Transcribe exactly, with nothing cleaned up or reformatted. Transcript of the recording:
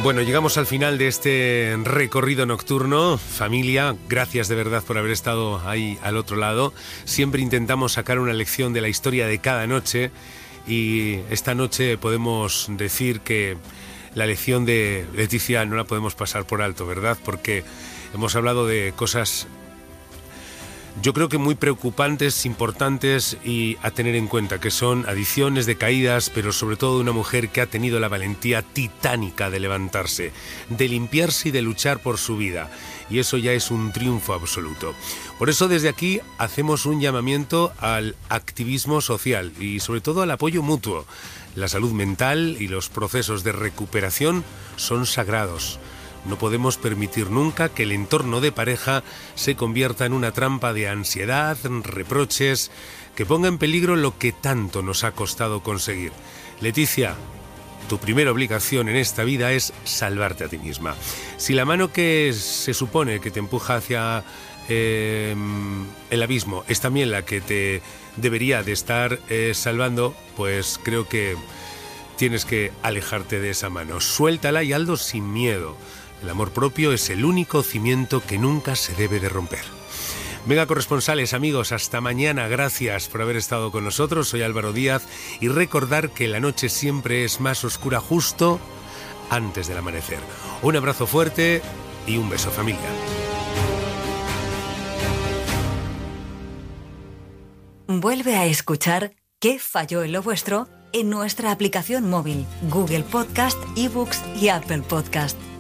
Bueno, llegamos al final de este recorrido nocturno. Familia, gracias de verdad por haber estado ahí al otro lado. Siempre intentamos sacar una lección de la historia de cada noche y esta noche podemos decir que la lección de Leticia no la podemos pasar por alto, ¿verdad? Porque hemos hablado de cosas, yo creo que muy preocupantes, importantes y a tener en cuenta, que son adicciones, decaídas, pero sobre todo una mujer que ha tenido la valentía titánica de levantarse, de limpiarse y de luchar por su vida. Y eso ya es un triunfo absoluto. Por eso desde aquí hacemos un llamamiento al activismo social y sobre todo al apoyo mutuo. La salud mental y los procesos de recuperación son sagrados. No podemos permitir nunca que el entorno de pareja se convierta en una trampa de ansiedad, reproches, que ponga en peligro lo que tanto nos ha costado conseguir. Leticia, tu primera obligación en esta vida es salvarte a ti misma. Si la mano que se supone que te empuja hacia eh, el abismo es también la que te debería de estar eh, salvando, pues creo que tienes que alejarte de esa mano. Suéltala y hazlo sin miedo. El amor propio es el único cimiento que nunca se debe de romper. Venga, corresponsales, amigos, hasta mañana. Gracias por haber estado con nosotros. Soy Álvaro Díaz y recordar que la noche siempre es más oscura justo antes del amanecer. Un abrazo fuerte y un beso, familia. Vuelve a escuchar ¿Qué falló en lo vuestro? En nuestra aplicación móvil, Google Podcast, eBooks y Apple Podcast.